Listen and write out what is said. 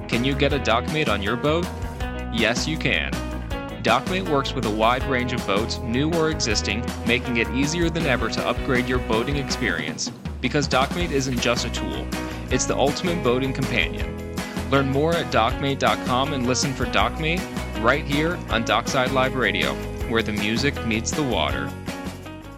Can you get a Dockmate on your boat? Yes, you can. Dockmate works with a wide range of boats, new or existing, making it easier than ever to upgrade your boating experience. Because Dockmate isn't just a tool, it's the ultimate boating companion. Learn more at dockmate.com and listen for Dockmate right here on Dockside Live Radio, where the music meets the water.